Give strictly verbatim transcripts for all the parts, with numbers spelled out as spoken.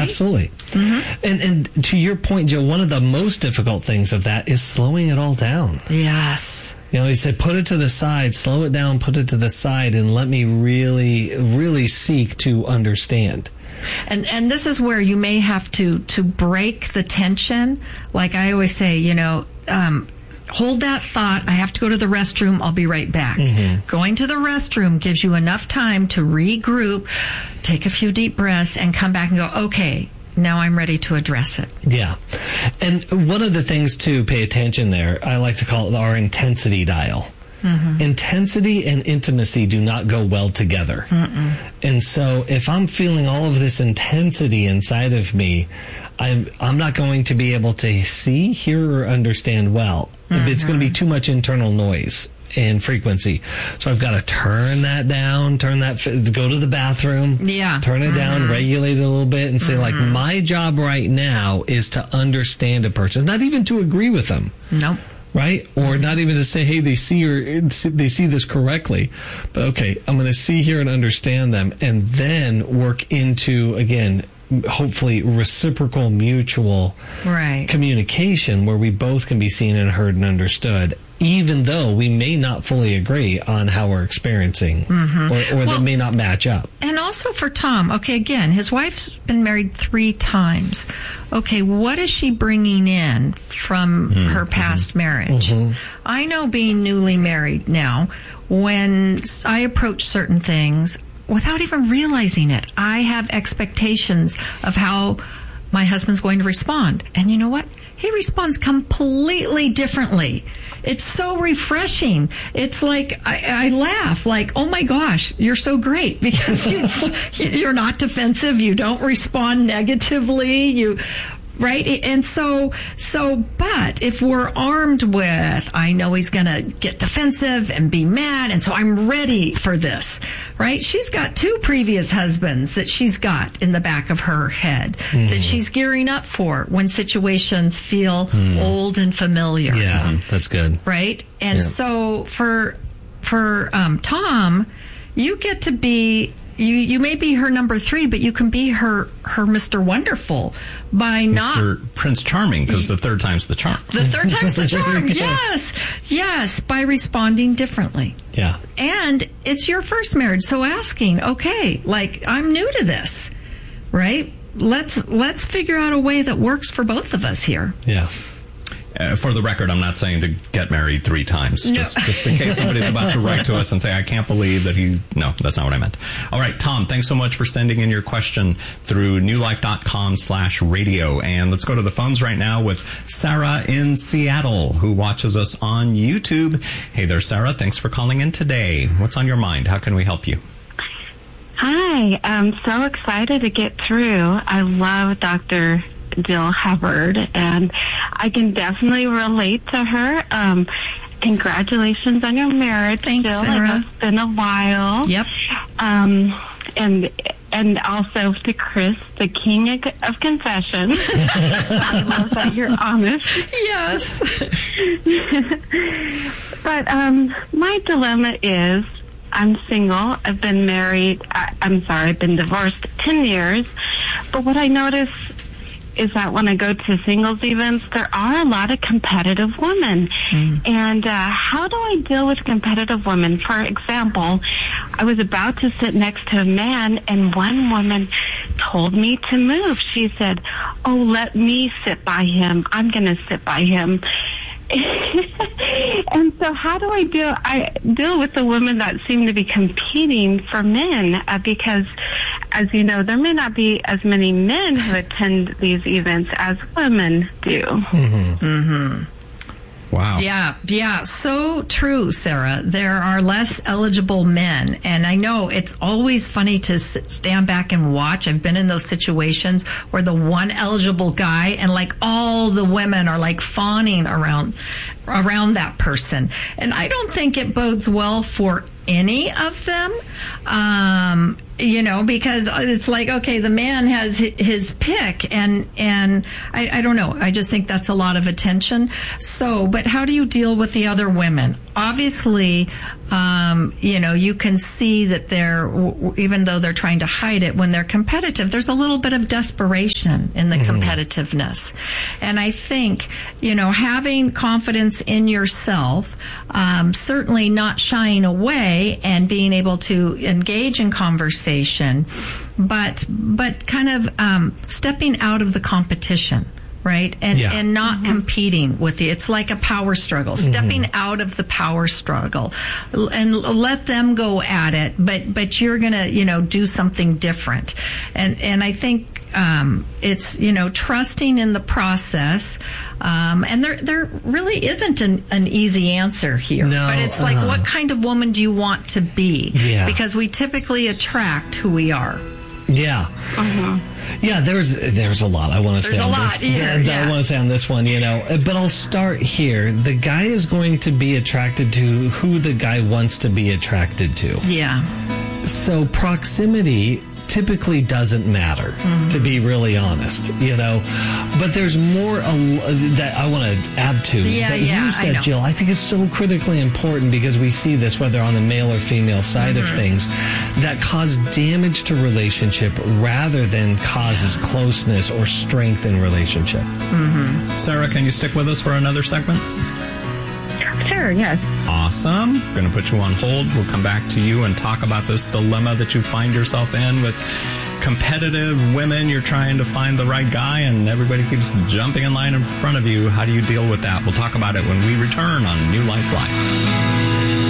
Absolutely. Mm-hmm. And and to your point, Jill, one of the most difficult things of that is slowing it all down. Yes. You know, he said, put it to the side, slow it down, put it to the side, and let me really, really seek to understand. And and this is where you may have to, to break the tension. Like I always say, you know, um, hold that thought. I have to go to the restroom. I'll be right back. Mm-hmm. Going to the restroom gives you enough time to regroup, take a few deep breaths, and come back and go, okay, now I'm ready to address it. Yeah. And one of the things to pay attention there, I like to call it our intensity dial. Mm-hmm. Intensity and intimacy do not go well together. Mm-mm. And so if I'm feeling all of this intensity inside of me, I'm, I'm not going to be able to see, hear, or understand well. Mm-hmm. It's going to be too much internal noise and frequency. So I've got to turn that down, turn that, go to the bathroom, yeah. turn it mm-hmm. down, regulate it a little bit, and say, mm-hmm. like, my job right now is to understand a person, not even to agree with them. Nope. Right? Or mm-hmm. not even to say, hey, they see or they see this correctly. But okay, I'm going to see, hear, and understand them, and then work into, again, hopefully reciprocal, mutual right. communication where we both can be seen and heard and understood, even though we may not fully agree on how we're experiencing mm-hmm. or, or well, that may not match up. And also for Tom, okay, again, his wife's been married three times. Okay, what is she bringing in from mm-hmm. her past marriage? Mm-hmm. I know being newly married now, when I approach certain things, without even realizing it, I have expectations of how my husband's going to respond. And you know what? He responds completely differently. It's so refreshing. It's like, I, I laugh, like, oh my gosh, you're so great, because you, you're not defensive. You don't respond negatively. You... Right? And so, so, but if we're armed with, I know he's going to get defensive and be mad, and so I'm ready for this, right? She's got two previous husbands that she's got in the back of her head mm. that she's gearing up for when situations feel mm. old and familiar. Yeah, that's good. Right? And yeah. so for, for, um, Tom, you get to be, You you may be her number three, but you can be her her Mister Wonderful by not Mister Prince Charming, because the third time's the charm. The third time's the charm. Yes, yes, by responding differently. Yeah, and it's your first marriage, so asking, okay, like, I'm new to this, right? Let's let's figure out a way that works for both of us here. Yeah. Uh, for the record, I'm not saying to get married three times, no. just, just in case somebody's about to write to us and say, I can't believe that he... No, that's not what I meant. All right, Tom, thanks so much for sending in your question through newlife.com slash radio. And let's go to the phones right now with Sarah in Seattle, who watches us on YouTube. Hey there, Sarah. Thanks for calling in today. What's on your mind? How can we help you? Hi. I'm so excited to get through. I love Doctor Jill Hubbard, and I can definitely relate to her. Um, congratulations on your marriage, Thanks, Jill. Sarah. I know it's been a while. Yep. Um, and and also to Chris, the king of, of confessions. I love that you're honest. Yes. But um, my dilemma is, I'm single. I've been married. I, I'm sorry, I've been divorced ten years. But what I notice is that when I go to singles events, there are a lot of competitive women. Mm. And uh, how do I deal with competitive women? For example, I was about to sit next to a man, and one woman told me to move. She said, oh, let me sit by him. I'm going to sit by him. And so how do I deal I deal with the women that seem to be competing for men? Uh, because, as you know, there may not be as many men who attend these events as women do. Mm-hmm. Mm-hmm. Wow. Yeah, yeah, so true, Sarah. There are less eligible men. And I know it's always funny to sit, stand back and watch. I've been in those situations where the one eligible guy and like all the women are like fawning around around that person. And I don't think it bodes well for any of them. Um, You know, because it's like, okay, the man has his pick, and and I, I don't know. I just think that's a lot of attention. So, but how do you deal with the other women? Obviously, um, you know, you can see that they're, even though they're trying to hide it, when they're competitive, there's a little bit of desperation in the mm-hmm. competitiveness. And I think, you know, having confidence in yourself, um, certainly not shying away and being able to engage in conversation, but but kind of um, stepping out of the competition. Right? And yeah. and not mm-hmm. competing with you. It's like a power struggle. Mm-hmm. Stepping out of the power struggle. And let them go at it, but but you're gonna, you know, do something different. And and I think um, it's, you know, trusting in the process. Um, and there there really isn't an, an easy answer here. No, but it's like, uh, what kind of woman do you want to be? Yeah. Because we typically attract who we are. Yeah. Uh-huh. Yeah, there's there's a lot I want to say. There's on a lot this. here, that yeah. I want to say on this one, you know. But I'll start here. The guy is going to be attracted to who the guy wants to be attracted to. Yeah. So proximity typically doesn't matter, mm-hmm. to be really honest, you know. But there's more uh, that I want to add to. Yeah, that yeah, you said, I know. Jill, I think is so critically important, because we see this whether on the male or female side mm-hmm. of things, that cause damage to relationship rather than causes yeah. closeness or strength in relationship. Mm-hmm. Sarah, can you stick with us for another segment? Sure, yes. Awesome. Going to put you on hold. We'll come back to you and talk about this dilemma that you find yourself in with competitive women. You're trying to find the right guy and everybody keeps jumping in line in front of you. How do you deal with that? We'll talk about it when we return on New Life Live.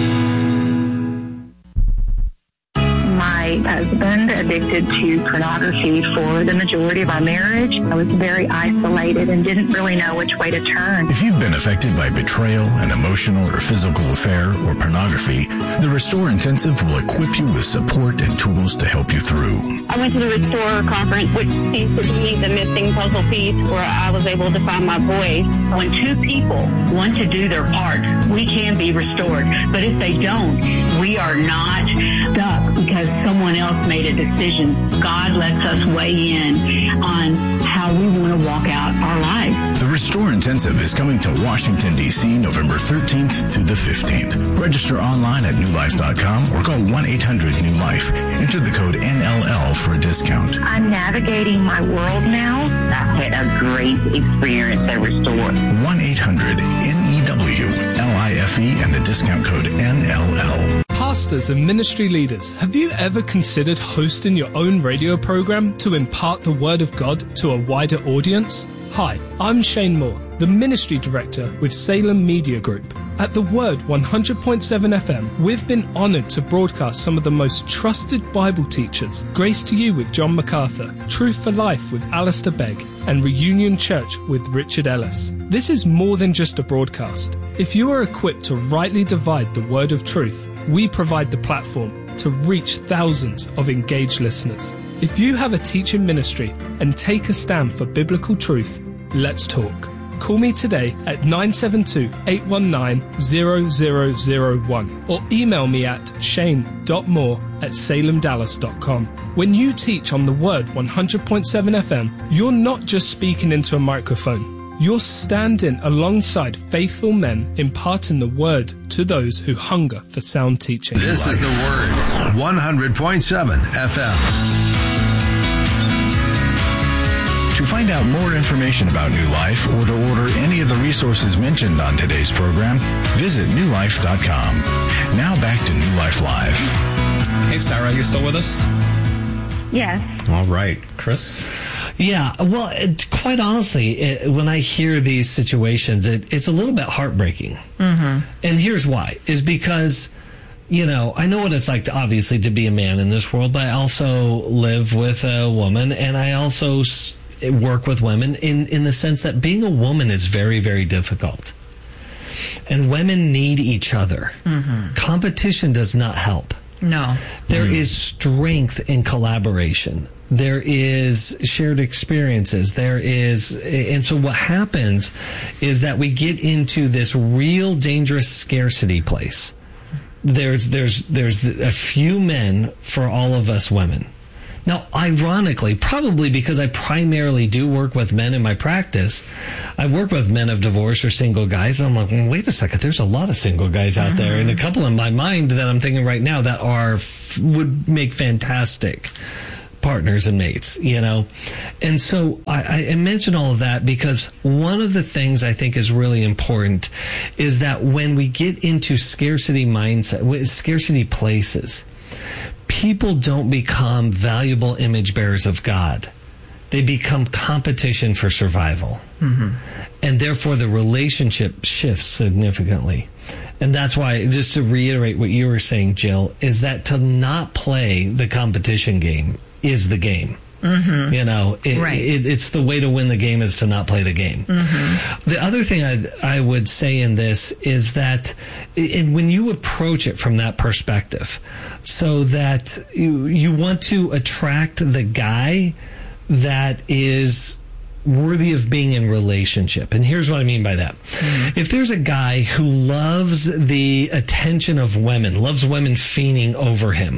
My husband addicted to pornography for the majority of our marriage. I was very isolated and didn't really know which way to turn. If you've been affected by betrayal, an emotional or physical affair, or pornography, the Restore Intensive will equip you with support and tools to help you through. I went to the Restore conference, which seems to be the missing puzzle piece where I was able to find my voice. When two people want to do their part, we can be restored. But if they don't, we are not stuck because someone else made a decision. God lets us weigh in on how we want to walk out our lives. The Restore Intensive is coming to Washington, D C November thirteenth through the fifteenth. Register online at new life dot com or call one eight hundred new life. Enter the code N L L for a discount. I'm navigating my world now. I've had a great experience at Restore. one eight hundred N E W L I F E and the discount code N L L. Pastors and ministry leaders, have you ever considered hosting your own radio program to impart the Word of God to a wider audience? Hi, I'm Shane Moore, the Ministry Director with Salem Media Group. At The Word one hundred point seven F M, we've been honoured to broadcast some of the most trusted Bible teachers. Grace to You with John MacArthur, Truth for Life with Alistair Begg, and Reunion Church with Richard Ellis. This is more than just a broadcast. If you are equipped to rightly divide the word of truth, we provide the platform to reach thousands of engaged listeners. If you have a teaching ministry and take a stand for biblical truth, let's talk. Call me today at nine seven two, eight one nine, zero zero zero one or email me at shane dot moore at salem dallas dot com. When you teach on the Word one hundred point seven F M, you're not just speaking into a microphone. You're standing alongside faithful men imparting the Word to those who hunger for sound teaching. This is the Word one hundred point seven F M. To find out more information about New Life or to order any of the resources mentioned on today's program, visit new life dot com. Now back to New Life Live. Hey, Sarah, are you still with us? Yes. All right. Chris? Yeah, well, it, quite honestly, it, when I hear these situations, it, it's a little bit heartbreaking. Mm-hmm. And here's why. Is because, you know, I know what it's like, to obviously, to be a man in this world, but I also live with a woman, and I also s- work with women in, in the sense that being a woman is very, very difficult. And women need each other. Mm-hmm. Competition does not help. No. There Mm. is strength in collaboration. There is shared experiences. There is, and so what happens is that we get into this real dangerous scarcity place there's there's there's a few men for all of us women. Now, ironically, probably because I primarily do work with men in my practice, I work with men of divorce or single guys, and I'm like, well, wait a second, there's a lot of single guys out there, and a couple in my mind that I'm thinking right now that are would make fantastic partners and mates, you know? And so I, I mention all of that because one of the things I think is really important is that when we get into scarcity mindset, scarcity places, people don't become valuable image bearers of God. They become competition for survival. Mm-hmm. And therefore the relationship shifts significantly. And that's why, just to reiterate what you were saying, Jill, is that to not play the competition game is the game. Mm-hmm. You know, it, right. it, it's the way to win the game is to not play the game. Mm-hmm. The other thing I, I would say in this is that it, when you approach it from that perspective, so that you, you want to attract the guy that is worthy of being in relationship. And here's what I mean by that. Mm-hmm. If there's a guy who loves the attention of women, loves women fiending over him,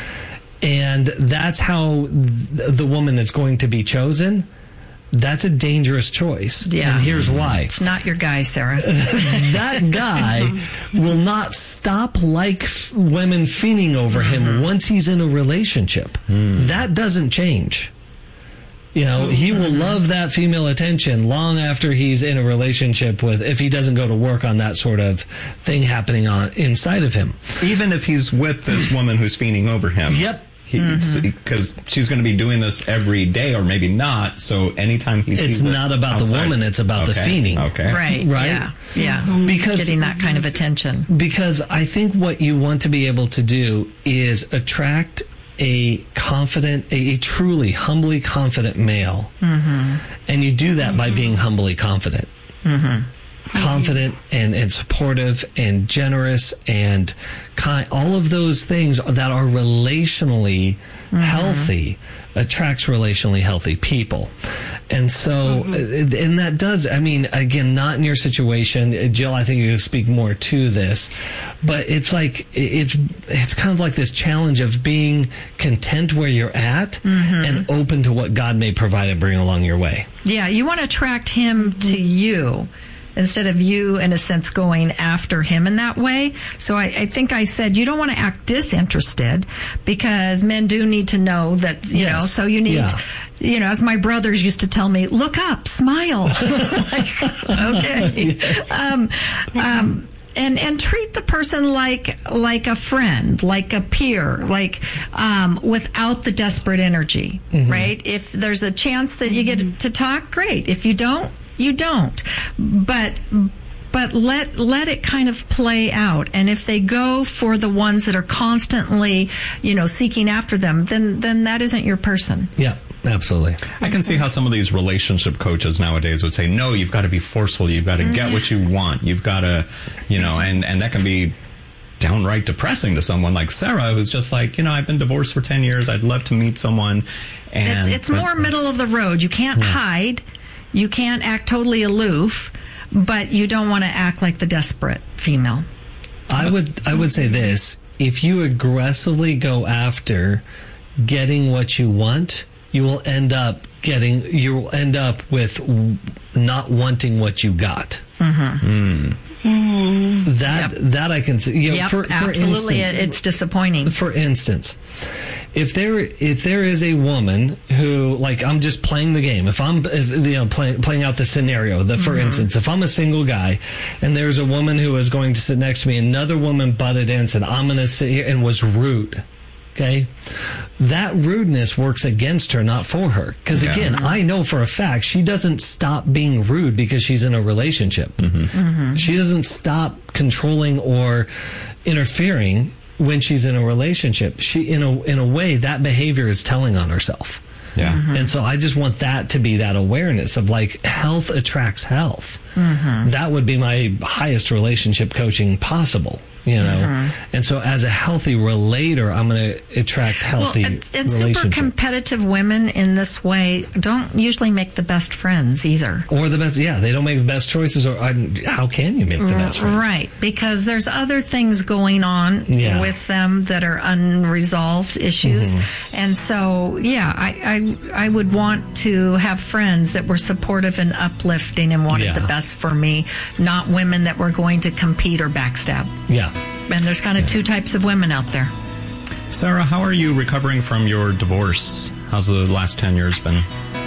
and that's how the woman is going to be chosen, that's a dangerous choice. Yeah. And here's why. It's not your guy, Sarah. That guy will not stop like f- women fiending over him mm-hmm. once he's in a relationship. Mm. That doesn't change. You know, he will love that female attention long after he's in a relationship with, if he doesn't go to work on that sort of thing happening on inside of him. Even if he's with this woman who's fiending over him. Yep. Because mm-hmm. she's going to be doing this every day, or maybe not. So anytime he sees it's not about outside, the woman; it's about okay. the fiending. Okay, right, right, yeah, yeah. Mm-hmm. Because getting that kind of attention. Because I think what you want to be able to do is attract a confident, a, a truly humbly confident male, mm-hmm. and you do that mm-hmm. by being humbly confident. Mm-hmm. Confident and, and supportive and generous and kind, all of those things that are relationally mm-hmm. healthy attracts relationally healthy people. And so, mm-hmm. and that does, I mean, again, not in your situation, Jill, I think you can speak more to this, but it's like, it's, it's kind of like this challenge of being content where you're at mm-hmm. and open to what God may provide and bring along your way. Yeah, you want to attract him to you, instead of you, in a sense, going after him in that way. So I, I think I said you don't want to act disinterested, because men do need to know that, you yes. know, so you need, yeah. you know, as my brothers used to tell me, look up, smile. Like, okay. Um, um, and, and treat the person like, like a friend, like a peer, like, um, without the desperate energy, mm-hmm. right? If there's a chance that you get to talk, great. If you don't, you don't, but but let let it kind of play out. And if they go for the ones that are constantly, you know, seeking after them, then then that isn't your person. Yeah, absolutely. I can see how some of these relationship coaches nowadays would say, no, you've got to be forceful. You've got to mm-hmm. get what you want. You've got to, you know, and, and that can be downright depressing to someone like Sarah, who's just like, you know, I've been divorced for ten years. I'd love to meet someone. And It's, it's but, more middle of the road. You can't yeah. hide. You can't act totally aloof, but you don't want to act like the desperate female. I would I would say this. If you aggressively go after getting what you want, you will end up getting you will end up with not wanting what you got. Mm-hmm. Mm. Mm. That yep. that I can see. You know, yep, for, for absolutely. Instance, it's disappointing. For instance, if there if there is a woman who, like, I'm just playing the game. If I'm if, you know play, playing out the scenario, the for mm-hmm. instance, if I'm a single guy and there's a woman who is going to sit next to me, another woman butted in and said, "I'm going to sit here," and was rude. Okay, that rudeness works against her, not for her. Because yeah. again, I know for a fact she doesn't stop being rude because she's in a relationship. Mm-hmm. Mm-hmm. She doesn't stop controlling or interfering when she's in a relationship. She, in a in a way, that behavior is telling on herself. Yeah. Mm-hmm. And so I just want that to be that awareness of, like, health attracts health. Mm-hmm. That would be my highest relationship coaching possible. You know, Mm-hmm. and so as a healthy relator, I'm going to attract healthy Well, and, and super relationships. competitive women in this way don't usually make the best friends either. Or the best, yeah, they don't make the best choices. Or I, how can you make the best friends? Right, because there's other things going on Yeah. with them that are unresolved issues, Mm-hmm. and so yeah, I, I I would want to have friends that were supportive and uplifting and wanted Yeah. the best for me, not women that were going to compete or backstab. Yeah. And there's kind of two types of women out there. Sarah, how are you recovering from your divorce? How's the last ten years been?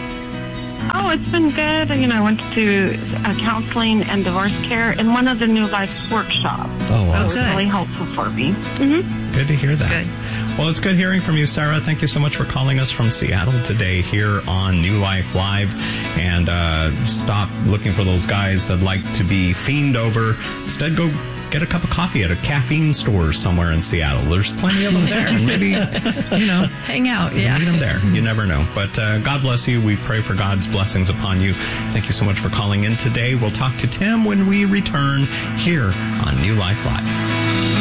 Oh, it's been good. You know, I went to uh, counseling and divorce care in one of the New Life workshops. Oh, wow. Oh, It was good. really helpful for me. Mm-hmm. Good to hear that. Good. Well, it's good hearing from you, Sarah. Thank you so much for calling us from Seattle today here on New Life Live. And uh, stop looking for those guys that like to be fiend over. Instead, go get a cup of coffee at a caffeine store somewhere in Seattle. There's plenty of them there. And maybe, you know, Hang out, yeah. meet them there. You never know. But uh, God bless you. We pray for God's blessings upon you. Thank you so much for calling in today. We'll talk to Tim when we return here on New Life Live.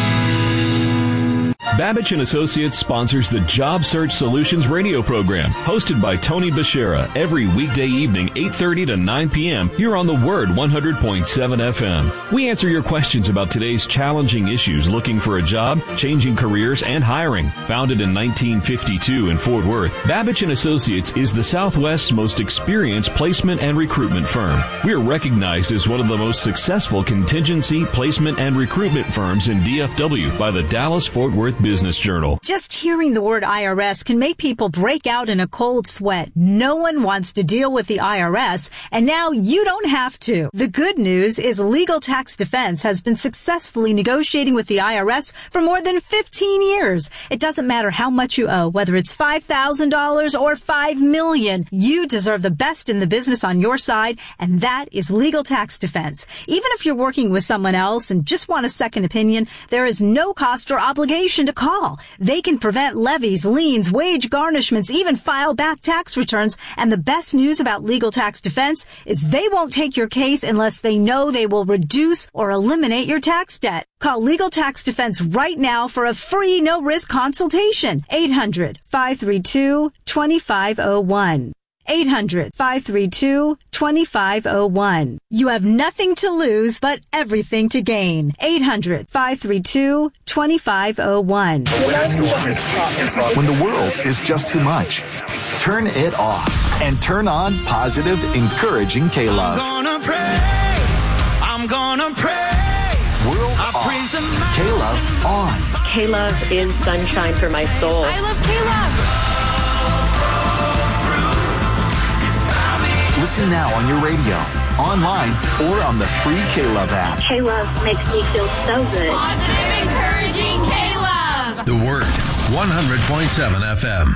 Babbage and Associates sponsors the Job Search Solutions radio program, hosted by Tony Bashera every weekday evening, eight thirty to nine p.m. here on The Word one hundred point seven F M. We answer your questions about today's challenging issues looking for a job, changing careers, and hiring. Founded in nineteen fifty-two in Fort Worth, Babbage and Associates is the Southwest's most experienced placement and recruitment firm. We are recognized as one of the most successful contingency, placement, and recruitment firms in D F W by the Dallas-Fort Worth Business Journal. Just hearing the word I R S can make people break out in a cold sweat. No one wants to deal with the I R S, and now you don't have to. The good news is Legal Tax Defense has been successfully negotiating with the I R S for more than fifteen years. It doesn't matter how much you owe, whether it's five thousand dollars or five million dollars. You deserve the best in the business on your side, and that is Legal Tax Defense. Even if you're working with someone else and just want a second opinion, there is no cost or obligation to call. They can prevent levies, liens, wage garnishments, even file back tax returns. And the best news about Legal Tax Defense is they won't take your case unless they know they will reduce or eliminate your tax debt. Call Legal Tax Defense right now for a free no-risk consultation. eight hundred, five three two, two five zero one. eight hundred, five three two, two five zero one. You have nothing to lose, but everything to gain. eight hundred, five three two, two five zero one. When the world is just too much, turn it off and turn on positive, encouraging K-Love. I'm gonna praise, I'm gonna praise. World I off. praise the mountain. K-Love on. K-Love is sunshine for my soul. I love K-Love. Listen now on your radio, online, or on the free K-Love app. K-Love makes me feel so good. Positive, encouraging K-Love. The Word, one hundred point seven F M.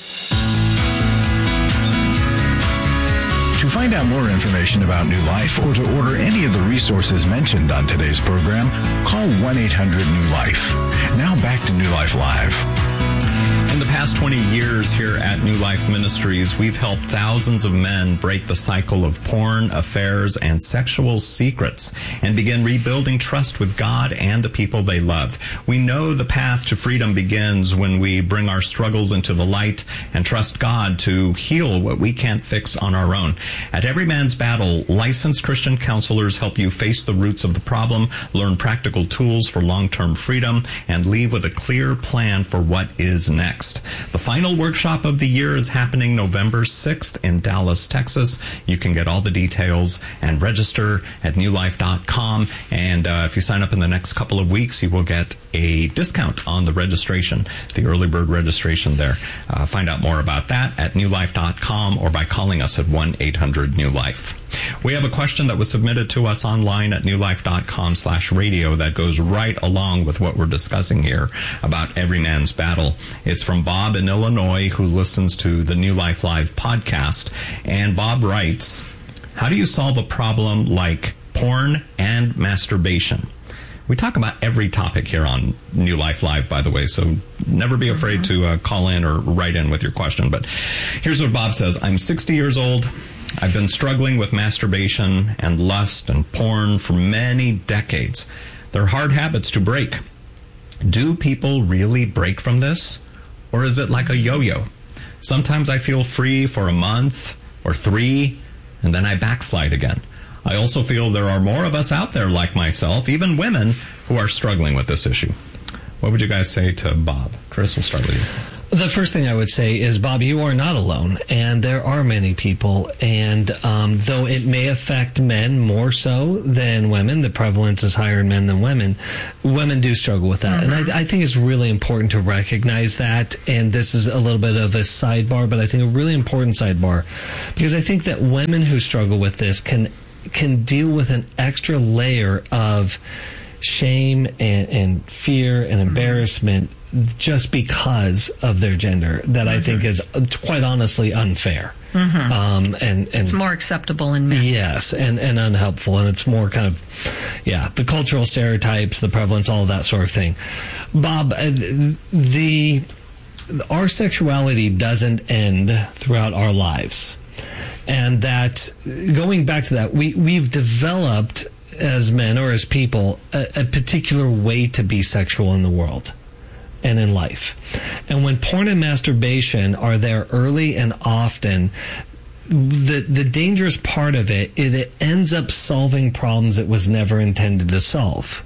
To find out more information about New Life or to order any of the resources mentioned on today's program, call one eight hundred new life. Now back to New Life Live. In the past twenty years here at New Life Ministries, we've helped thousands of men break the cycle of porn, affairs, and sexual secrets and begin rebuilding trust with God and the people they love. We know the path to freedom begins when we bring our struggles into the light and trust God to heal what we can't fix on our own. At Every Man's Battle, licensed Christian counselors help you face the roots of the problem, learn practical tools for long-term freedom, and leave with a clear plan for what is next. The final workshop of the year is happening November sixth in Dallas, Texas. You can get all the details and register at new life dot com. And uh, if you sign up in the next couple of weeks, you will get a discount on the registration, the early bird registration there. Uh, find out more about that at new life dot com or by calling us at one eight hundred new life. We have a question that was submitted to us online at new life dot com slash radio that goes right along with what we're discussing here about Every Man's Battle. It's from Bob in Illinois, who listens to the New Life Live podcast. And Bob writes, how do you solve a problem like porn and masturbation? We talk about every topic here on New Life Live, by the way, so never be afraid to uh, call in or write in with your question. But here's what Bob says. I'm sixty years old. I've been struggling with masturbation and lust and porn for many decades. They're hard habits to break. Do people really break from this? Or is it like a yo-yo? Sometimes I feel free for a month or three, and then I backslide again. I also feel there are more of us out there like myself, even women, who are struggling with this issue. What would you guys say to Bob? Chris, we'll start with you. The first thing I would say is, Bob, you are not alone, and there are many people, and um, though it may affect men more so than women, the prevalence is higher in men than women, women do struggle with that. Mm-hmm. And I, I think it's really important to recognize that, and this is a little bit of a sidebar, but I think a really important sidebar, because I think that women who struggle with this can can deal with an extra layer of shame and, and fear and embarrassment just because of their gender that mm-hmm. I think is quite honestly unfair. Mm-hmm. Um, and, and it's more acceptable in men. Yes, and, and unhelpful. And it's more kind of, yeah, the cultural stereotypes, the prevalence, all of that sort of thing. Bob, the our sexuality doesn't end throughout our lives. And that, going back to that, we, we've developed as men or as people a, a particular way to be sexual in the world and in life. And when porn and masturbation are there early and often, the the dangerous part of it is it ends up solving problems it was never intended to solve.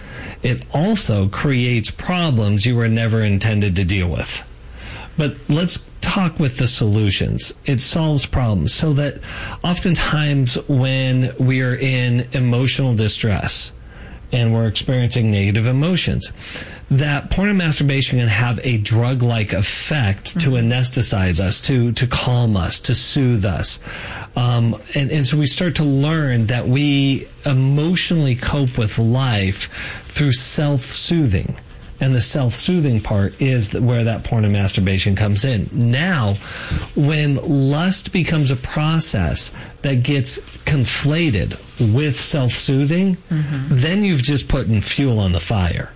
It also creates problems you were never intended to deal with. But let's talk with the solutions. It solves problems so that oftentimes when we are in emotional distress and we're experiencing negative emotions, that porn and masturbation can have a drug-like effect mm-hmm. to anesthetize us, to, to calm us, to soothe us. Um, and, and so we start to learn that we emotionally cope with life through self-soothing. And the self-soothing part is where that porn and masturbation comes in. Now, when lust becomes a process that gets conflated with self-soothing, mm-hmm. then you've just put in fuel on the fire.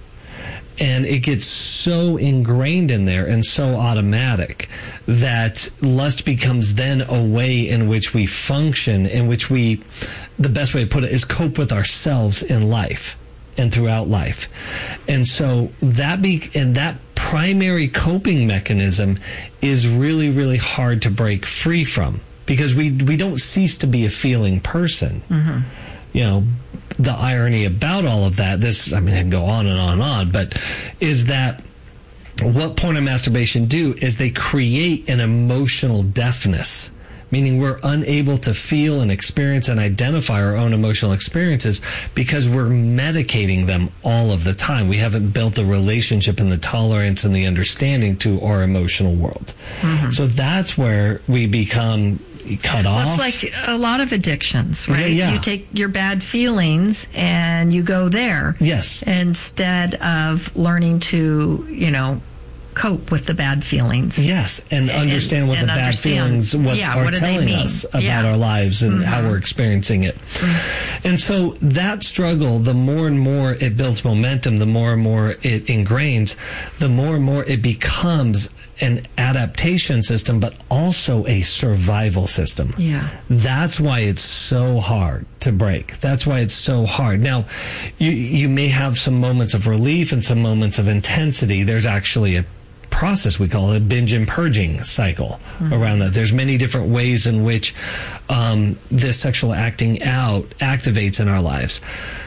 And it gets so ingrained in there and so automatic that lust becomes then a way in which we function, in which we, the best way to put it is cope with ourselves in life and throughout life. And so that be and that primary coping mechanism is really, really hard to break free from, because we we don't cease to be a feeling person. Mm-hmm. You know, the irony about all of that, this, I mean, I can go on and on and on, but is that what porn and masturbation do is they create an emotional deafness, meaning we're unable to feel and experience and identify our own emotional experiences because we're medicating them all of the time. We haven't built the relationship and the tolerance and the understanding to our emotional world. Mm-hmm. So that's where we become cut off. Well, it's like a lot of addictions, right? Yeah, yeah. You take your bad feelings and you go there. Yes. Instead of learning to, you know, cope with the bad feelings. Yes, and understand what and, the and bad feelings what yeah, are what telling us about yeah. our lives and mm-hmm. how we're experiencing it. Mm-hmm. And so that struggle, the more and more it builds momentum, the more and more it ingrains, the more and more it becomes an adaptation system, but also a survival system. Yeah. That's why it's so hard to break. That's why it's so hard. Now, you you may have some moments of relief and some moments of intensity. There's actually a process we call it a binge and purging cycle mm-hmm. around that. There's many different ways in which um, this sexual acting out activates in our lives.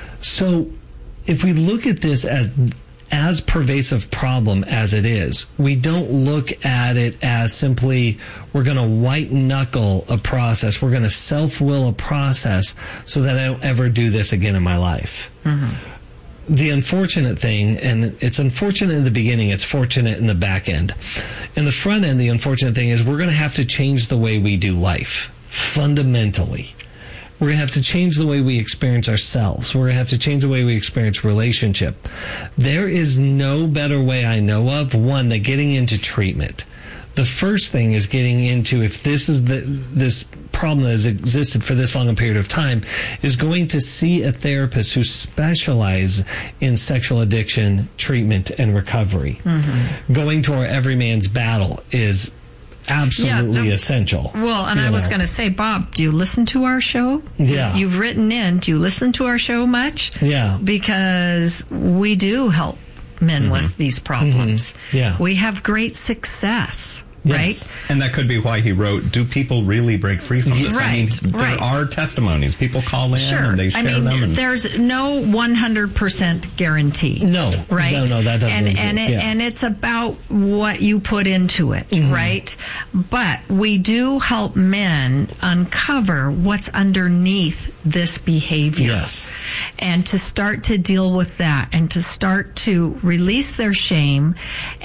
So if we look at this as as pervasive problem as it is, we don't look at it as simply we're going to white knuckle a process, we're going to self-will a process so that I don't ever do this again in my life. Mm-hmm. The unfortunate thing, and it's unfortunate in the beginning, it's fortunate in the back end. In the front end, the unfortunate thing is we're going to have to change the way we do life, fundamentally. We're going to have to change the way we experience ourselves. We're going to have to change the way we experience relationship. There is no better way I know of, one, than getting into treatment. The first thing is getting into, if this is the this problem that has existed for this long a period of time, is going to see a therapist who specializes in sexual addiction treatment and recovery. Mm-hmm. Going to our Every Man's Battle is absolutely Yeah, the- essential. Well, and you I was know. going to say, Bob, do you listen to our show? Yeah. You've written in. Do you listen to our show much? Yeah. Because we do help men with these problems. Mm-hmm. Yeah. We have great success. Yes. Right? And that could be why he wrote, do people really break free from this? I mean, Right, there right. are testimonies. People call in Sure. and they share I mean, them. And, there's no one hundred percent guarantee. No. Right? No, no, that doesn't and exist. and, it, Yeah. and it's about what you put into it, Mhm. right? But we do help men uncover what's underneath this behavior. Yes. And to start to deal with that and to start to release their shame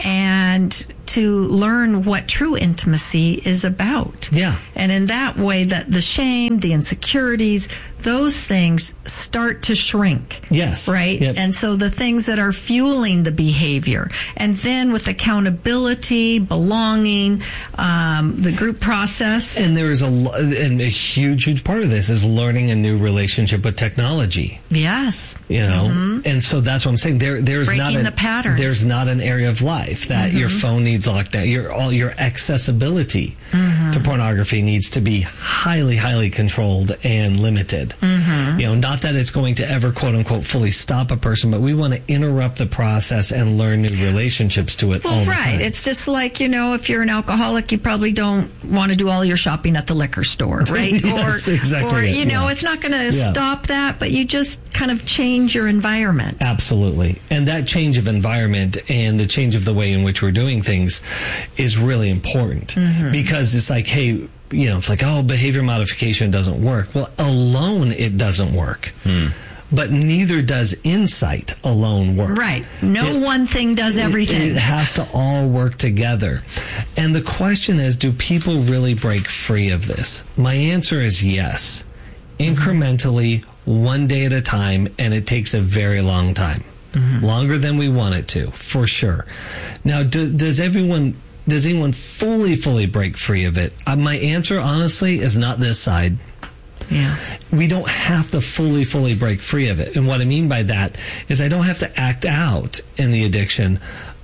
and to learn what true intimacy is about. Yeah. And in that way, that the shame, the insecurities, those things start to shrink. Yes. Right? Yep. And so the things that are fueling the behavior. And then with accountability, belonging, um, the group process. And there is a, lo- and a huge, huge part of this is learning a new relationship with technology. Yes. You know, Mhm. and so that's what I'm saying. There, there's not Breaking a, the patterns. There's not an area of life that your Mhm. phone needs locked down. Your all your accessibility Mhm. to pornography needs to be highly, highly controlled and limited. Mhm. You know, not that it's going to ever quote unquote fully stop a person, but we want to interrupt the process and learn new relationships to it. all Well, the right. time. It's just like, you know, if you're an alcoholic, you probably don't want to do all your shopping at the liquor store, right? Yes, or, exactly or it, you know, yeah. it's not going to Yeah. stop that, but you just kind of change your environment. Absolutely. And that change of environment and the change of the way in which we're doing things is really important Mhm. because it's like, hey, you know, it's like, oh, behavior modification doesn't work. Well, alone it doesn't work. But neither does insight alone work. Right. No It- one thing does everything. It, it has to all work together. And the question is, do people really break free of this? My answer is yes. Incrementally, one day at a time, and it takes a very long time. Longer than we want it to, for sure. Now, do, does everyone... Does anyone fully, fully break free of it? Uh, my answer, honestly, is not this side. Yeah. We don't have to fully, fully break free of it. And what I mean by that is I don't have to act out in the addiction.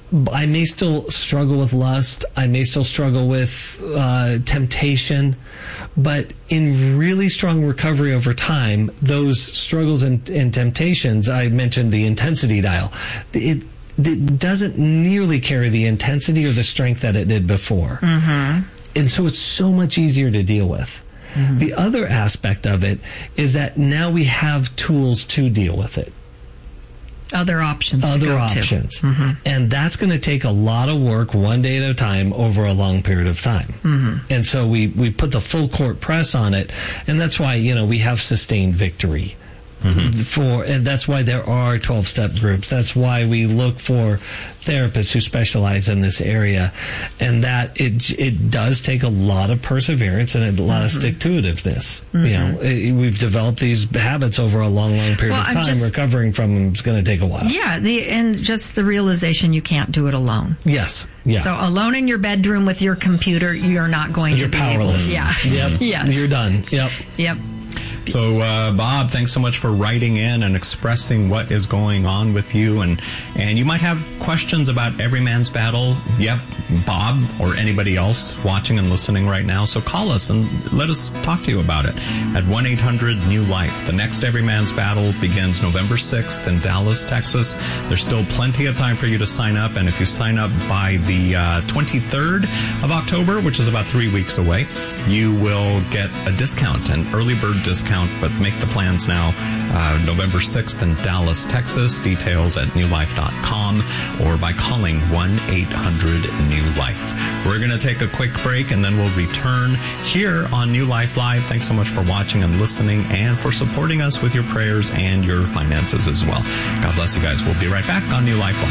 I may still struggle with lust. I may still struggle with uh, temptation. But in really strong recovery over time, those struggles and, and temptations, I mentioned the intensity dial, it, it doesn't nearly carry the intensity or the strength that it did before. Mm-hmm. And so it's so much easier to deal with. Mm-hmm. The other aspect of it is that now we have tools to deal with it. Other options to Other go options. to. Mm-hmm. And that's going to take a lot of work one day at a time over a long period of time. Mm-hmm. And so we, we put the full court press on it. And that's why, you know, we have sustained victory. Mm-hmm. For and that's why there are twelve-step groups. That's why we look for therapists who specialize in this area, and that it it does take a lot of perseverance and a lot Mm-hmm. of stick-to-itiveness. Mm-hmm. You know, it, we've developed these habits over a long, long period Well, of I'm time. just- Recovering from them is going to take a while. Yeah, the, and just the realization you can't do it alone. Yes. Yeah. So alone in your bedroom with your computer, you're not going You're to be powerless. able. Yeah. Yep. Yes. You're done. Yep. Yep. So, uh, Bob, thanks so much for writing in and expressing what is going on with you. And, and you might have questions about Every Man's Battle. Yep, Bob or anybody else watching and listening right now. So call us and let us talk to you about it at one eight hundred new life. The next Every Man's Battle begins November sixth in Dallas, Texas. There's still plenty of time for you to sign up. And if you sign up by the uh, twenty-third of October, which is about three weeks away, you will get a discount, an early bird discount. But make the plans now. Uh, November sixth in Dallas, Texas. Details at new life dot com or by calling one eight hundred new life. We're going to take a quick break and then we'll return here on New Life Live. Thanks so much for watching and listening and for supporting us with your prayers and your finances as well. God bless you guys. We'll be right back on New Life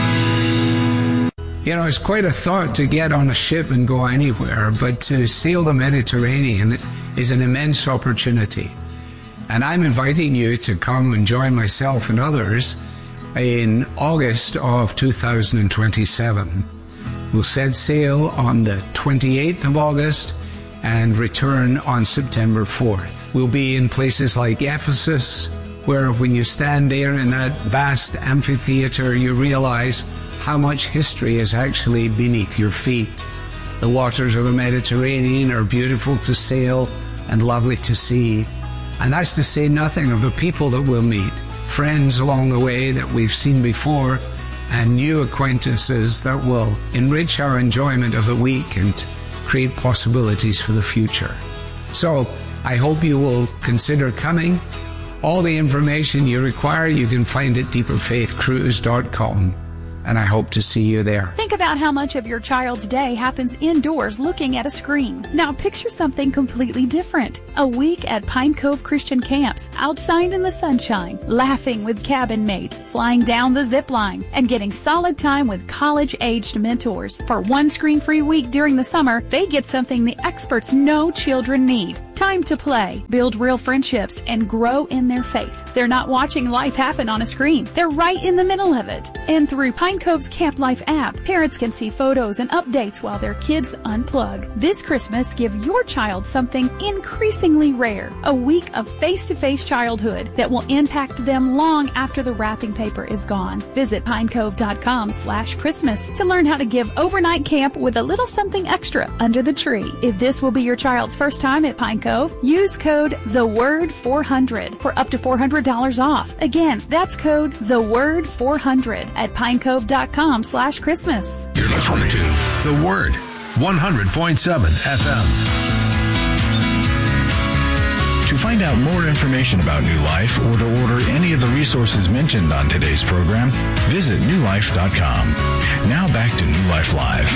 Live. You know, it's quite a thought to get on a ship and go anywhere, but to sail the Mediterranean is an immense opportunity. And I'm inviting you to come and join myself and others in August of two thousand twenty-seven. We'll set sail on the twenty-eighth of August and return on September fourth. We'll be in places like Ephesus, where when you stand there in that vast amphitheater, you realize how much history is actually beneath your feet. The waters of the Mediterranean are beautiful to sail and lovely to see. And that's to say nothing of the people that we'll meet, friends along the way that we've seen before, and new acquaintances that will enrich our enjoyment of the week and create possibilities for the future. So I hope you will consider coming. All the information you require you can find at deeper faith cruise dot com. And I hope to see you there. Think about how much of your child's day happens indoors looking at a screen. Now picture something completely different. A week at Pine Cove Christian Camps, outside in the sunshine, laughing with cabin mates, flying down the zip line, and getting solid time with college-aged mentors. For one screen-free week during the summer, they get something the experts know children need. Time to play, build real friendships, and grow in their faith. They're not watching life happen on a screen. They're right in the middle of it. And through Pine Cove's Camp Life app, parents can see photos and updates while their kids unplug. This Christmas, give your child something increasingly rare. A week of face-to-face childhood that will impact them long after the wrapping paper is gone. Visit pinecove.com slash Christmas to learn how to give overnight camp with a little something extra under the tree. If this will be your child's first time at Pine Cove, use code the word four hundred for up to four hundred dollars off. Again, that's code the word four hundred at pinecove.com slash Christmas. You're listening to The Word, one hundred point seven F M. To find out more information about New Life or to order any of the resources mentioned on today's program, visit new life dot com. Now back to New Life Live.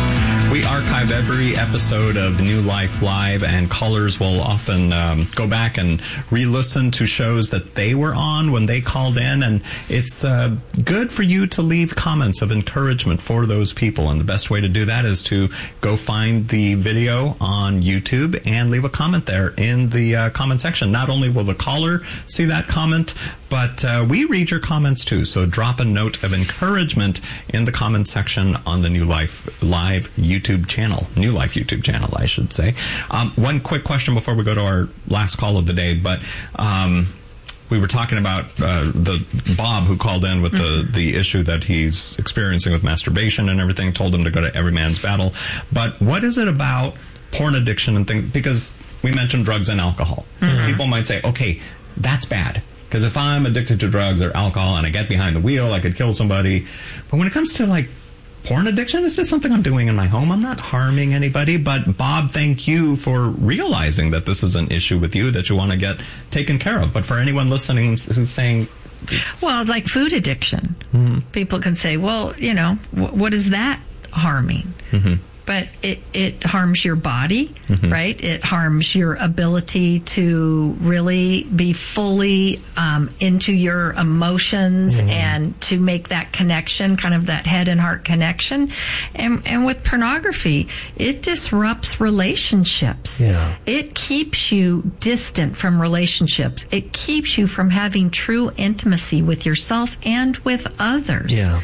We archive every episode of New Life Live, and callers will often um, go back and re-listen to shows that they were on when they called in, and it's uh, good for you to leave comments of encouragement for those people, and the best way to do that is to go find the video on YouTube and leave a comment there in the uh, comment section. Not only will the caller see that comment, but uh, we read your comments too, so drop a note of encouragement in the comment section on the New Life Live YouTube channel, New Life YouTube channel, I should say. Um, one quick question before we go to our last call of the day, but um, we were talking about uh, the Bob who called in with the, the issue that he's experiencing with masturbation and everything, told him to go to Every Man's Battle. But what is it about porn addiction and things? Because we mentioned drugs and alcohol. Mm-hmm. People might say, okay, that's bad. Because if I'm addicted to drugs or alcohol and I get behind the wheel, I could kill somebody. But when it comes to, like, porn addiction, it's just something I'm doing in my home. I'm not harming anybody. But, Bob, thank you for realizing that this is an issue with you that you want to get taken care of. But for anyone listening who's saying... Well, like food addiction. Mm-hmm. People can say, well, you know, w- what is that harming? Mm-hmm. But it, it harms your body, mm-hmm. right? It harms your ability to really be fully um, into your emotions mm-hmm. and to make that connection, kind of that head and heart connection. And, and with pornography, it disrupts relationships. Yeah. It keeps you distant from relationships. It keeps you from having true intimacy with yourself and with others. Yeah.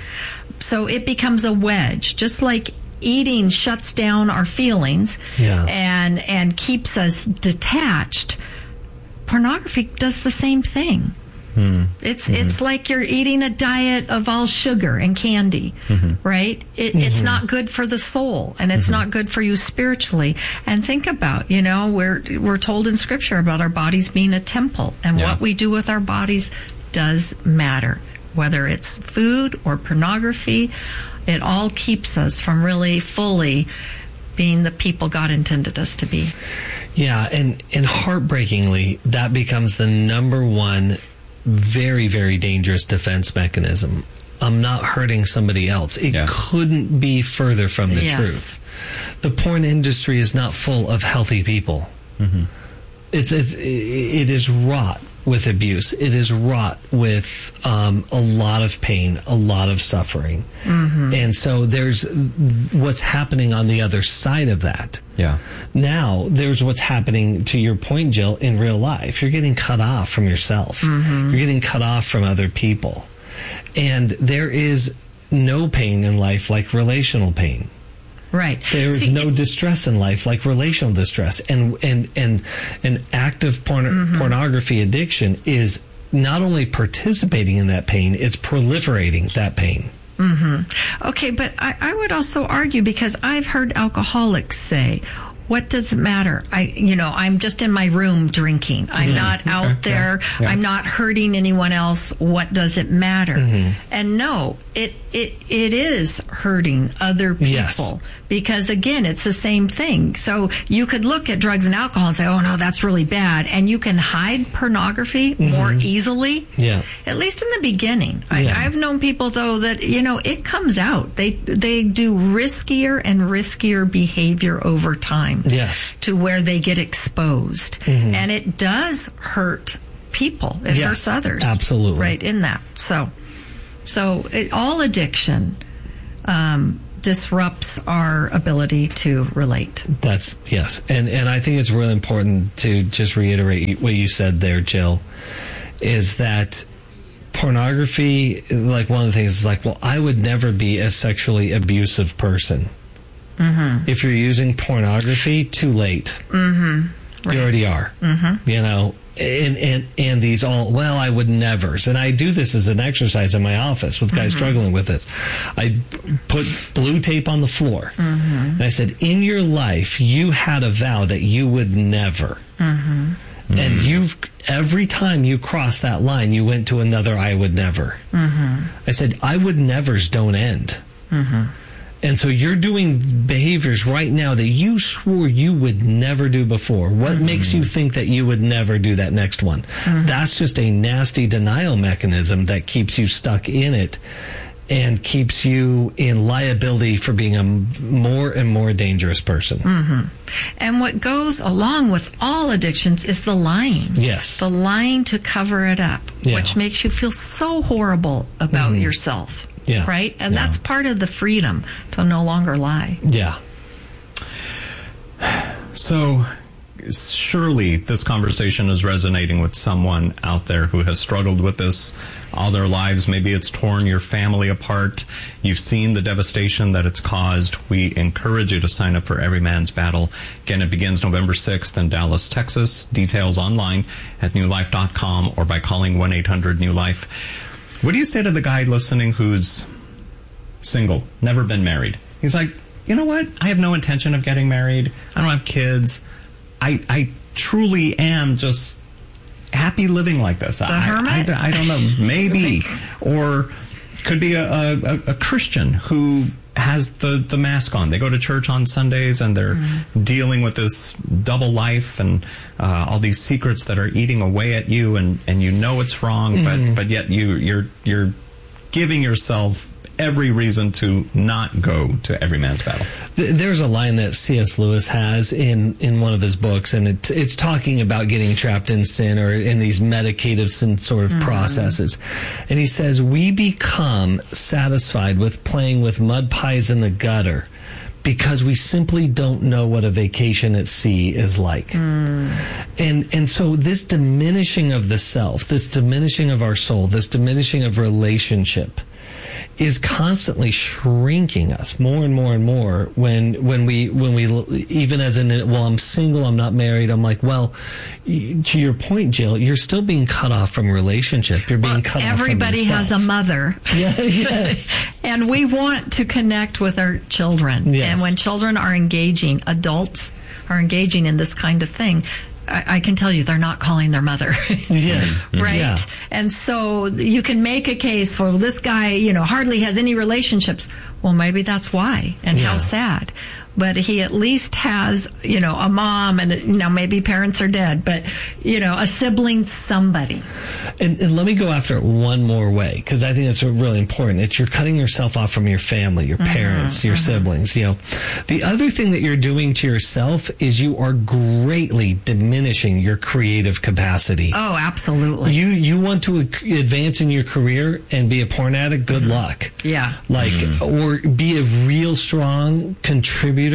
So it becomes a wedge, just like eating shuts down our feelings yeah. and and keeps us detached. Pornography does the same thing. Mm. It's mm-hmm. it's like you're eating a diet of all sugar and candy, mm-hmm. right? It, mm-hmm. It's not good for the soul, and it's mm-hmm. not good for you spiritually. And think about, you know, we're we're told in Scripture about our bodies being a temple, and yeah. what we do with our bodies does matter, whether it's food or pornography. It all keeps us from really fully being the people God intended us to be. Yeah, and, and heartbreakingly, that becomes the number one very, very dangerous defense mechanism. I'm not hurting somebody else. It yeah. couldn't be further from the yes. truth. The porn industry is not full of healthy people. Mm-hmm. It's, it's it is wrought with abuse. It is wrought with um, a lot of pain, a lot of suffering. Mm-hmm. And so there's what's happening on the other side of that. Yeah. Now, there's what's happening, to your point, Jill, in real life. You're getting cut off from yourself. Mm-hmm. You're getting cut off from other people. And there is no pain in life like relational pain. Right. There is See, no distress in life like relational distress. And and and an active porn- mm-hmm. pornography addiction is not only participating in that pain, it's proliferating that pain. Mm-hmm. Okay, but I, I would also argue, because I've heard alcoholics say, what does it matter? I, you know, I'm just in my room drinking. I'm Mm-hmm. not out Okay. there. Yeah. Yeah. I'm not hurting anyone else. What does it matter? Mm-hmm. And no, it, it, it is hurting other people. Yes. Because again, it's the same thing. So you could look at drugs and alcohol and say, oh no, that's really bad. And you can hide pornography Mm-hmm. more easily. Yeah. At least in the beginning. I, Yeah. I've known people, though, that, you know, it comes out. They they do riskier and riskier behavior over time. Yes. To where they get exposed. Mhm. And it does hurt people. It Yes, hurts others. absolutely. Right in that. So, so it, all addiction um, disrupts our ability to relate. That's yes, and and I think it's really important to just reiterate what you said there, Jill, is that pornography, like one of the things is like, well, I would never be a sexually abusive person. Mm-hmm. If you're using pornography, too late. Mm-hmm. You already are. Mm-hmm. You know, and, and and these all, well, I would nevers. And I do this as an exercise in my office with guys Mhm. struggling with this. I put blue tape on the floor. Mm-hmm. And I said, in your life, you had a vow that you would never. Mm-hmm. And you've, every time you crossed that line, you went to another I would never. Mm-hmm. I said, I would nevers don't end. Mm-hmm. And so you're doing behaviors right now that you swore you would never do before. What Mm-hmm. makes you think that you would never do that next one? Mm-hmm. That's just a nasty denial mechanism that keeps you stuck in it and keeps you in liability for being a m- more and more dangerous person. Mm-hmm. And what goes along with all addictions is the lying. Yes. The lying to cover it up, Yeah. which makes you feel so horrible about Mhm. yourself. Yeah. Right? And Yeah. that's part of the freedom to no longer lie. Yeah. So, surely this conversation is resonating with someone out there who has struggled with this all their lives. Maybe it's torn your family apart. You've seen the devastation that it's caused. We encourage you to sign up for Every Man's Battle. Again, it begins November sixth in Dallas, Texas. Details online at new life dot com or by calling one eight hundred new life. What do you say to the guy listening who's single, never been married? He's like, you know what? I have no intention of getting married. I don't have kids. I I truly am just happy living like this. The I, hermit? I, I don't know. Maybe. Or could be a, a, a Christian who has the, the mask on. They go to church on Sundays and they're mm-hmm. dealing with this double life and uh, all these secrets that are eating away at you, and, and you know it's wrong, Mm-hmm. but but yet you you're you're giving yourself every reason to not go to Every Man's Battle. There's a line that C S Lewis has in, in one of his books, and it, it's talking about getting trapped in sin or in these medicative sin sort of mm-hmm. processes. And he says, we become satisfied with playing with mud pies in the gutter because we simply don't know what a vacation at sea is like. Mm. And and so this diminishing of the self, this diminishing of our soul, this diminishing of relationship is constantly shrinking us more and more and more when when we when we even as in well I'm single, I'm not married, I'm like, well, to your point, Jill, you're still being cut off from relationship. You're being well, cut everybody off from has a mother. Yeah, yes. And we want to connect with our children. Yes. And when children are engaging, adults are engaging in this kind of thing, I, I can tell you they're not calling their mother. Yes. Right. Yeah. And so you can make a case for well, this guy, you know, hardly has any relationships. Well, maybe that's why. And Yeah. how sad. But he at least has, you know, a mom and, you know, maybe parents are dead, but, you know, a sibling, somebody. And, and let me go after it one more way, because I think that's really important. It's you're cutting yourself off from your family, your parents, mm-hmm, your mm-hmm. siblings. You know, the other thing that you're doing to yourself is you are greatly diminishing your creative capacity. Oh, absolutely. You you want to advance in your career and be a porn addict? Good mm-hmm. luck. Yeah. Like, mm-hmm. or be a real strong contributor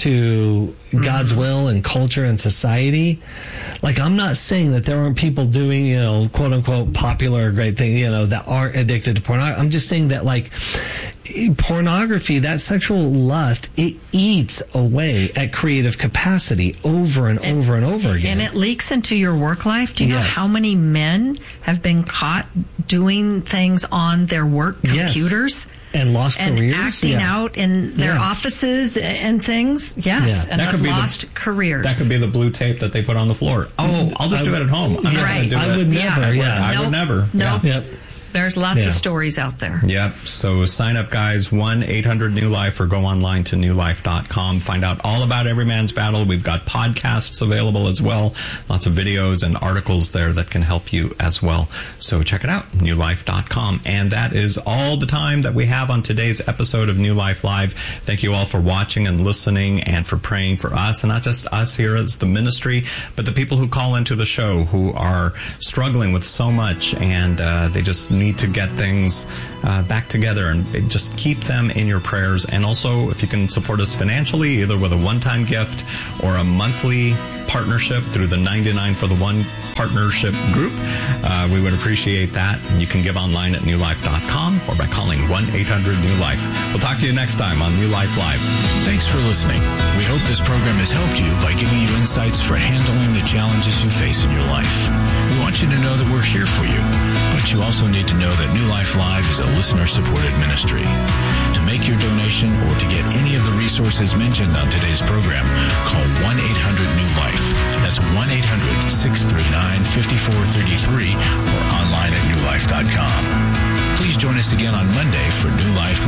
to God's mm-hmm. will and culture and society. Like, I'm not saying that there aren't people doing, you know, quote unquote popular or great things, you know, that aren't addicted to pornography. I'm just saying that, like, pornography, that sexual lust, it eats away at creative capacity over and, and over and over again. And it leaks into your work life. Do you yes. know how many men have been caught doing things on their work computers? Yes. And lost and careers? acting Yeah. out in their Yeah. offices and things. Yes, Yeah. and That have could be the- lost careers. That could be the blue tape that they put on the floor. Oh, I'll just I do would- it at home. I'm not Right. going to do I it. would never, I would, yeah. I Nope. would never. Nope. Yeah. Yep. There's lots Yeah. of stories out there. Yep. So sign up, guys. one eight hundred new life or go online to new life dot com. Find out all about Every Man's Battle. We've got podcasts available as well. Lots of videos and articles there that can help you as well. So check it out, new life dot com. And that is all the time that we have on today's episode of New Life Live. Thank you all for watching and listening and for praying for us, and not just us here as the ministry, but the people who call into the show who are struggling with so much, and uh, they just need to get things uh, back together, and just keep them in your prayers. And also, if you can support us financially, either with a one-time gift or a monthly partnership through the ninety-nine for the One partnership group, uh, we would appreciate that. You can give online at new life dot com or by calling one eight hundred new life. We'll talk to you next time on New Life Live. Thanks for listening. We hope this program has helped you by giving you insights for handling the challenges you face in your life. We want you to know that we're here for you, but you also need to know that New Life Live is a listener-supported ministry. To make your donation or to get any of the resources mentioned on today's program, call one eight hundred new life. That's one eight hundred six three nine five four three three or online at new life dot com. Please join us again on Monday for New Life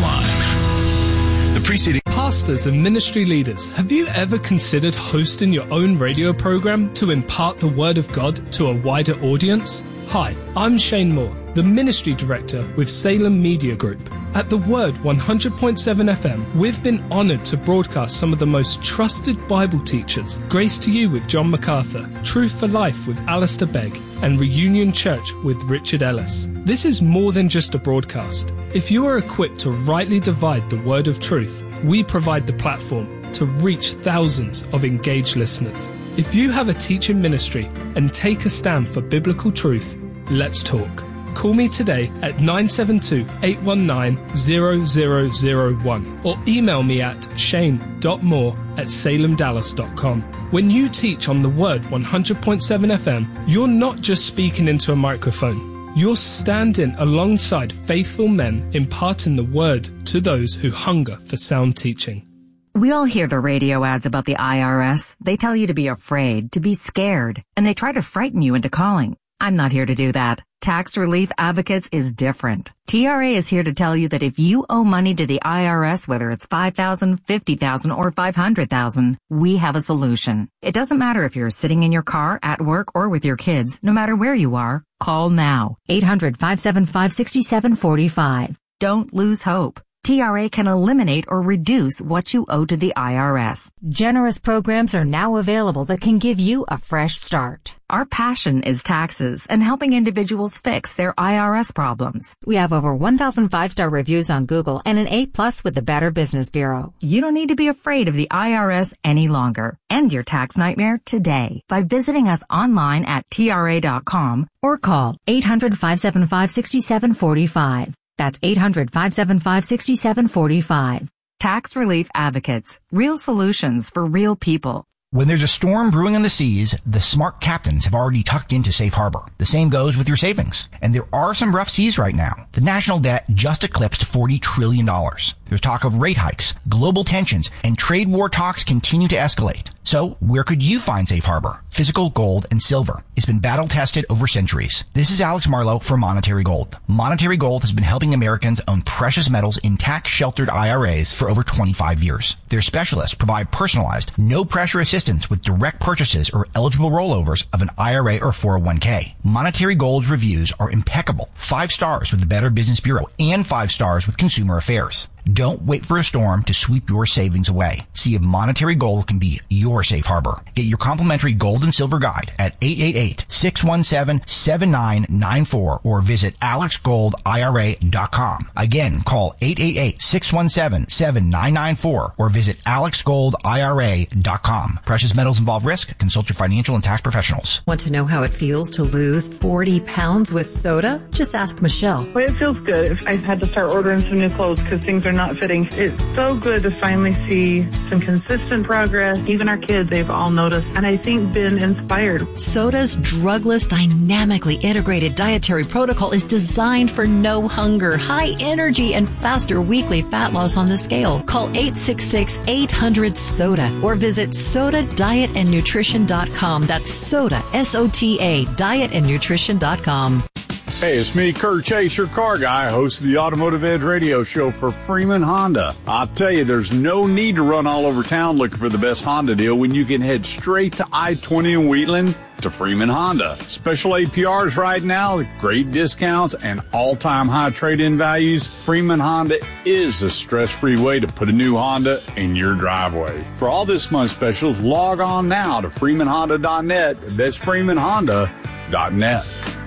Live. The preceding Pastors and ministry leaders, have you ever considered hosting your own radio program to impart the Word of God to a wider audience? Hi, I'm Shane Moore, the Ministry Director with Salem Media Group. At The Word one hundred point seven F M, we've been honoured to broadcast some of the most trusted Bible teachers. Grace to You with John MacArthur, Truth for Life with Alistair Begg, and Reunion Church with Richard Ellis. This is more than just a broadcast. If you are equipped to rightly divide the word of truth, we provide the platform to reach thousands of engaged listeners. If you have a teaching ministry and take a stand for biblical truth, let's talk. Call me today at nine seven two, eight one nine, zero zero zero one or email me at shane dot moore at salem dallas dot com. When you teach on the Word one hundred point seven F M, you're not just speaking into a microphone. You're standing alongside faithful men imparting the Word to those who hunger for sound teaching. We all hear the radio ads about the I R S. They tell you to be afraid, to be scared, and they try to frighten you into calling. I'm not here to do that. Tax Relief Advocates is different. T R A is here to tell you that if you owe money to the I R S, whether it's five thousand dollars, fifty thousand dollars, or five hundred thousand dollars, we have a solution. It doesn't matter if you're sitting in your car, at work, or with your kids. No matter where you are, call now. eight hundred, five seven five, six seven four five. Don't lose hope. T R A can eliminate or reduce what you owe to the I R S. Generous programs are now available that can give you a fresh start. Our passion is taxes and helping individuals fix their I R S problems. We have over one thousand five-star reviews on Google and an A plus with the Better Business Bureau. You don't need to be afraid of the I R S any longer. End your tax nightmare today by visiting us online at T R A dot com or call eight hundred, five seven five, six seven four five. That's eight hundred, five seven five, six seven four five. Tax Relief Advocates. Real solutions for real people. When there's a storm brewing on the seas, the smart captains have already tucked into safe harbor. The same goes with your savings. And there are some rough seas right now. The national debt just eclipsed forty trillion dollars. There's talk of rate hikes, global tensions, and trade war talks continue to escalate. So where could you find safe harbor? Physical gold and silver. It's been battle tested over centuries. This is Alex Marlowe for Monetary Gold. Monetary Gold has been helping Americans own precious metals in tax-sheltered I R As for over twenty-five years. Their specialists provide personalized, no-pressure assistance with direct purchases or eligible rollovers of an I R A or four oh one k. Monetary Gold's reviews are impeccable. Five stars with the Better Business Bureau and five stars with Consumer Affairs. Don't wait for a storm to sweep your savings away. See if Monetary Gold can be your safe harbor. Get your complimentary gold and silver guide at eight eight eight, six one seven, seven nine nine four or visit alex gold I R A dot com. Again, call eight eight eight, six one seven, seven nine nine four or visit alex gold I R A dot com. Precious metals involve risk. Consult your financial and tax professionals. Want to know how it feels to lose forty pounds with soda? Just ask Michelle. Well, it feels good. I've had to start ordering some new clothes because things are not fitting. It's so good to finally see some consistent progress. Even our kids, they've all noticed, and I think been inspired. Soda's drugless, dynamically integrated dietary protocol is designed for no hunger, high energy, and faster weekly fat loss on the scale. Call eight six six, eight hundred, SODA or visit soda diet and nutrition dot com. That's Soda, S O T A, diet and nutrition dot com. Hey, it's me, Kurt Chase, your car guy, host of the Automotive Edge radio show for Freeman Honda. I'll tell you, there's no need to run all over town looking for the best Honda deal when you can head straight to I twenty in Wheatland to Freeman Honda. Special A P Rs right now, great discounts, and all-time high trade-in values. Freeman Honda is the stress-free way to put a new Honda in your driveway. For all this month's specials, log on now to freeman honda dot net. That's freeman honda dot net.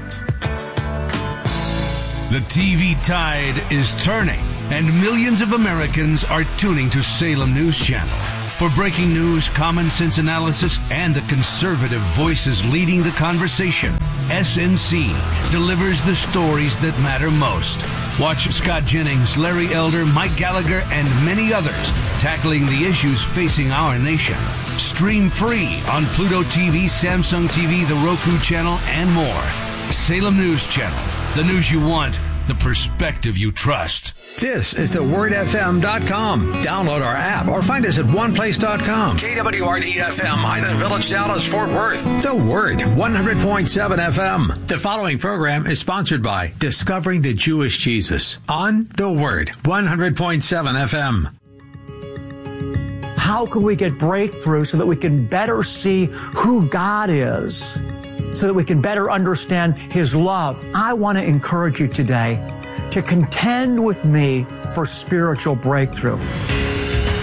The T V tide is turning, and millions of Americans are tuning to Salem News Channel. For breaking news, common sense analysis, and the conservative voices leading the conversation, S N C delivers the stories that matter most. Watch Scott Jennings, Larry Elder, Mike Gallagher, and many others tackling the issues facing our nation. Stream free on Pluto T V, Samsung T V, the Roku channel, and more. Salem News Channel. The news you want, the perspective you trust. This is the word f m dot com. Download our app or find us at one place dot com. K W R D F M, Highland Village, Dallas, Fort Worth. The Word, one hundred point seven F M. The following program is sponsored by Discovering the Jewish Jesus on The Word, one hundred point seven F M. How can we get breakthrough so that we can better see who God is, so that we can better understand His love? I want to encourage you today to contend with me for spiritual breakthrough.